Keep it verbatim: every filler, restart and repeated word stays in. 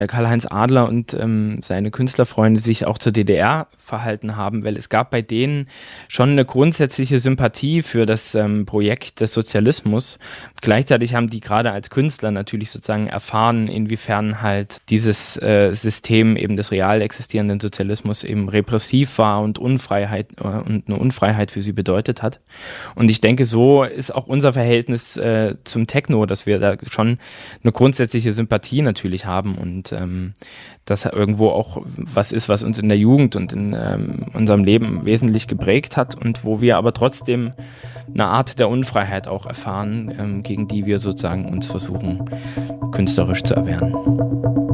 Karl-Heinz Adler und ähm, seine Künstlerfreunde sich auch zur D D R verhalten haben, weil es gab bei denen schon eine grundsätzliche Sympathie für das ähm, Projekt des Sozialismus. Gleichzeitig haben die gerade als Künstler natürlich sozusagen erfahren, inwiefern halt dieses äh, System eben des real existierenden Sozialismus eben repressiv war und Unfreiheit äh, und eine Unfreiheit für sie bedeutet hat. Und ich denke, so ist auch unser Verhältnis äh, zum Techno, dass wir da schon eine grundsätzliche Sympathie natürlich haben und ähm, das irgendwo auch was ist, was uns in der Jugend und in ähm, unserem Leben wesentlich geprägt hat und wo wir aber trotzdem eine Art der Unfreiheit auch erfahren, ähm, gegen die wir sozusagen uns versuchen, künstlerisch zu erwehren.